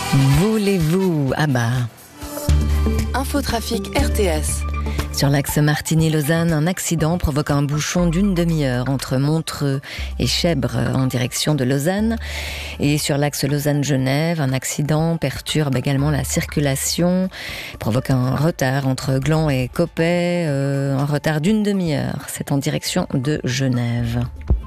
Voulez-vous Infotrafic RTS. Sur l'axe Martigny-Lausanne, un accident provoque un bouchon d'une demi-heure entre Montreux et Chèbres en direction de Lausanne. Et sur l'axe Lausanne-Genève, un accident perturbe également la circulation, provoque un retard entre Gland et Coppet, un retard d'une demi-heure. C'est en direction de Genève.